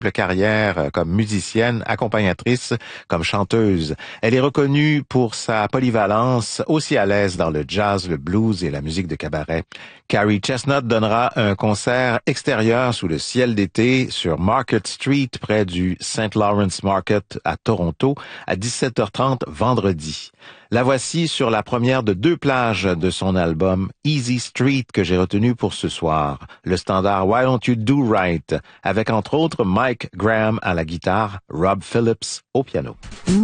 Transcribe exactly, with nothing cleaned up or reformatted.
carrière comme musicienne, accompagnatrice, comme chanteuse. Elle est reconnue pour sa polyvalence, aussi à l'aise dans le jazz, le blues et la musique de cabaret. Carrie Chestnut donnera un concert extérieur sous le ciel d'été sur Market Street, près du Saint Lawrence Market à Toronto, à dix-sept heures trente vendredi. La voici sur la première de deux plages de son album Easy Street que j'ai retenu pour ce soir, le standard Why Don't You Do Right, avec entre autres Mike Graham à la guitare, Rob Phillips au piano.